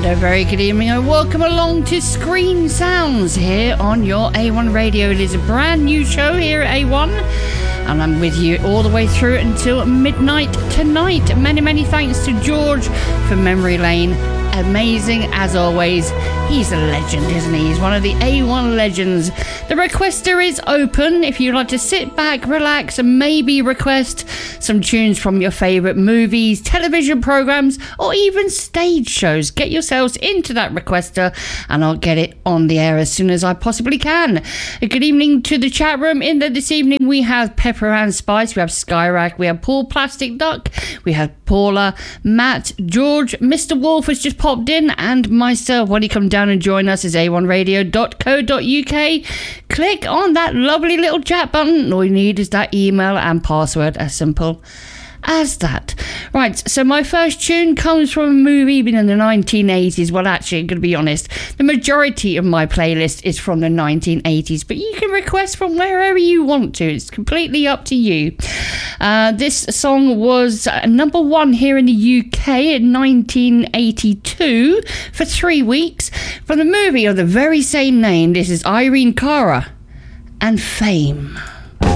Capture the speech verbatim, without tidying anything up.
a very good evening and welcome along to Screen Sounds here on your A one Radio. It is a brand new show here at A one and I'm with you all the way through until midnight tonight. Many, many thanks to George for Memory Lane. Amazing as always. He's a legend, isn't he? He's one of the A one legends. The requester is open if you'd like to sit back, relax, and maybe request some tunes from your favourite movies, television programmes, or even stage shows. Get yourselves into that requester and I'll get it on the air as soon as I possibly can. A good evening to the chat room. In there this evening we have Pepper and Spice, we have Skyrack, we have Paul Plastic Duck, we have Paula, Matt, George, Mister Wolf has just popped in, and myself. When you come down and join us is a one radio dot co dot uk. Click on that lovely little chat button. All you need is that email and password, as simple as that. Right, so my first tune comes from a movie in the nineteen eighties. Well, actually, I'm going to be honest, the majority of my playlist is from the nineteen eighties, but you can request from wherever you want to. It's completely up to you. Uh, this song was uh, number one here in the U K in nineteen eighty-two for three weeks. From the movie of the very same name, this is Irene Cara and Fame.